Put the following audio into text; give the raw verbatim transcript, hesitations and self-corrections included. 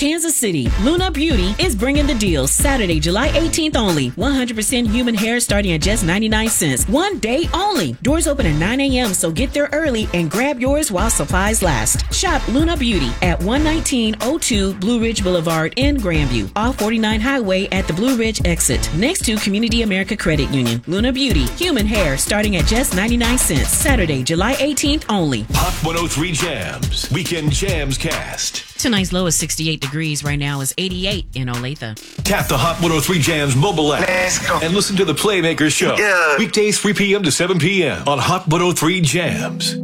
Kansas City, Luna Beauty is bringing the deal Saturday, July eighteenth only. one hundred percent human hair starting at just ninety-nine cents. One day only. Doors open at nine a.m., so get there early and grab yours while supplies last. Shop Luna Beauty at one nineteen oh two Blue Ridge Boulevard in Grandview, off forty-nine Highway at the Blue Ridge exit, next to Community America Credit Union. Luna Beauty, human hair starting at just ninety-nine cents. Saturday, July eighteenth only. Hot one oh three Jams, Weekend Jams Cast. Tonight's low is sixty-eight degrees. Right now is eighty-eight in Olathe. Tap the Hot one oh three Jams mobile app and listen to the Playmakers Show. Yeah. Weekdays three p.m. to seven p.m. on Hot one oh three Jams.